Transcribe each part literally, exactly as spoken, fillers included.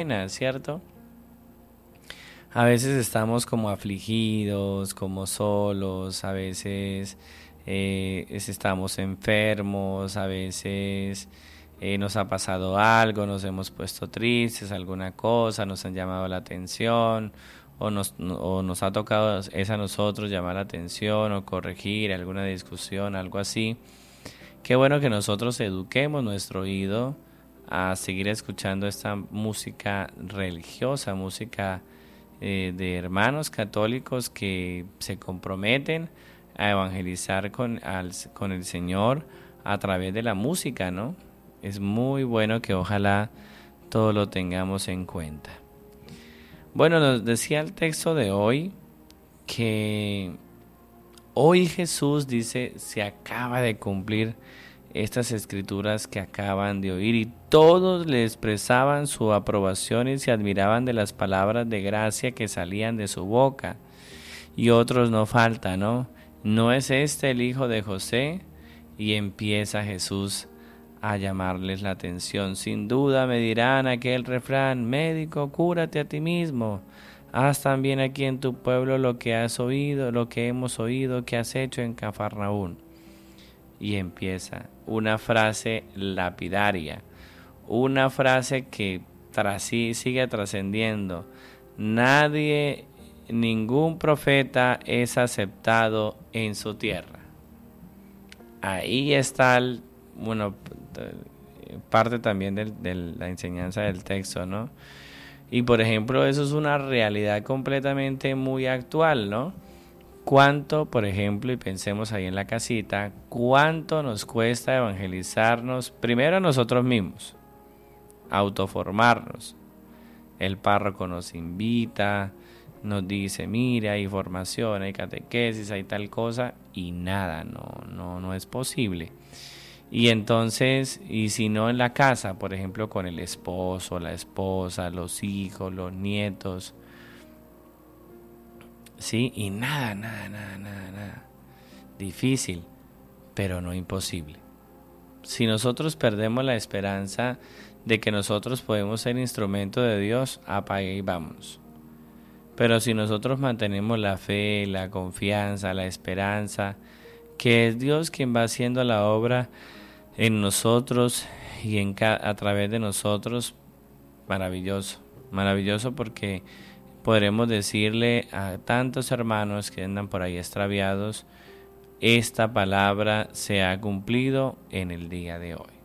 pena, ¿cierto? A veces estamos como afligidos, como solos, a veces eh, es- estamos enfermos, a veces eh, nos ha pasado algo, nos hemos puesto tristes, alguna cosa, nos han llamado la atención o nos, no- o nos ha tocado es a nosotros llamar la atención o corregir alguna discusión, algo así. Qué bueno que nosotros eduquemos nuestro oído a seguir escuchando esta música religiosa, música eh, de hermanos católicos que se comprometen a evangelizar con, al, con el Señor a través de la música, ¿no? Es muy bueno que ojalá todo lo tengamos en cuenta. Bueno, nos decía el texto de hoy que hoy Jesús dice se acaba de cumplir estas escrituras que acaban de oír y todos le expresaban su aprobación y se admiraban de las palabras de gracia que salían de su boca. Y otros no faltan, ¿no? ¿No es este el hijo de José? Y empieza Jesús a llamarles la atención. Sin duda me dirán aquel refrán: médico, cúrate a ti mismo. Haz también aquí en tu pueblo lo que has oído, lo que hemos oído que has hecho en Cafarnaún. Y empieza una frase lapidaria, una frase que tras sí sigue trascendiendo. Nadie, ningún profeta es aceptado en su tierra. Ahí está, el, bueno, parte también de, de la enseñanza del texto, ¿no? Y por ejemplo, eso es una realidad completamente muy actual, ¿no? ¿Cuánto, por ejemplo, y pensemos ahí en la casita, cuánto nos cuesta evangelizarnos primero a nosotros mismos, autoformarnos? El párroco nos invita, nos dice, mira, hay formación, hay catequesis, hay tal cosa, y nada, no, no, no es posible. Y entonces, y si no en la casa, por ejemplo, con el esposo, la esposa, los hijos, los nietos, sí, y nada, nada, nada, nada, nada. Difícil, pero no imposible. Si nosotros perdemos la esperanza de que nosotros podemos ser instrumento de Dios, apague y vámonos. Pero si nosotros mantenemos la fe, la confianza, la esperanza, que es Dios quien va haciendo la obra en nosotros y en a través de nosotros, maravilloso, maravilloso, porque podremos decirle a tantos hermanos que andan por ahí extraviados, esta palabra se ha cumplido en el día de hoy.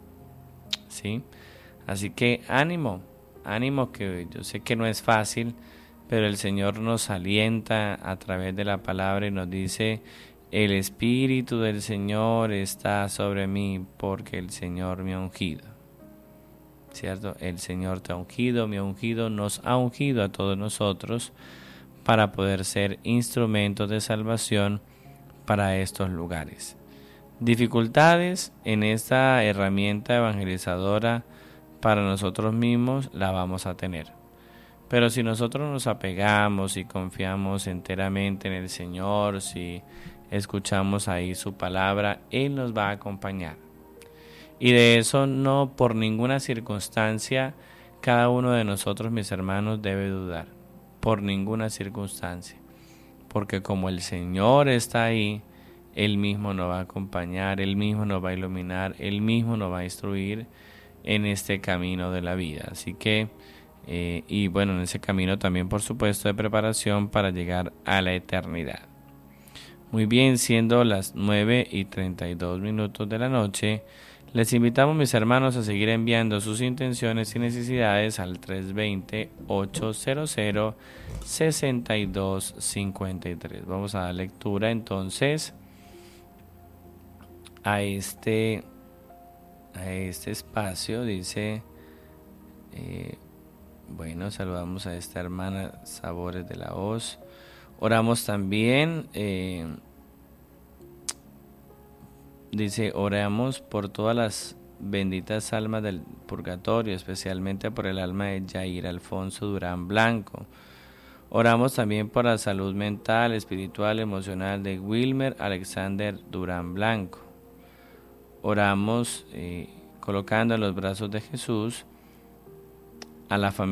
¿Sí? Así que ánimo, ánimo, que yo sé que no es fácil, pero el Señor nos alienta a través de la palabra y nos dice: el Espíritu del Señor está sobre mí porque el Señor me ha ungido. ¿Cierto? El Señor te ha ungido, me ha ungido, nos ha ungido a todos nosotros para poder ser instrumentos de salvación para estos lugares. Dificultades en esta herramienta evangelizadora para nosotros mismos la vamos a tener. Pero si nosotros nos apegamos y confiamos enteramente en el Señor, si escuchamos ahí su palabra, Él nos va a acompañar. Y de eso no por ninguna circunstancia cada uno de nosotros, mis hermanos, debe dudar. Por ninguna circunstancia. Porque como el Señor está ahí, Él mismo nos va a acompañar, Él mismo nos va a iluminar, Él mismo nos va a instruir en este camino de la vida. Así que, eh, y bueno, en ese camino también, por supuesto, de preparación para llegar a la eternidad. Muy bien, siendo las nueve y treinta y dos minutos de la noche, les invitamos, mis hermanos, a seguir enviando sus intenciones y necesidades al tres dos cero, ocho cero cero, seis dos cinco tres. Vamos a dar lectura entonces a este, a este espacio. Dice, eh, bueno, saludamos a esta hermana Sabores de la Hoz. Oramos también, eh, dice, oramos por todas las benditas almas del purgatorio, especialmente por el alma de Jair Alfonso Durán Blanco. Oramos también por la salud mental, espiritual, emocional de Wilmer Alexander Durán Blanco. Oramos eh, colocando en los brazos de Jesús a la familia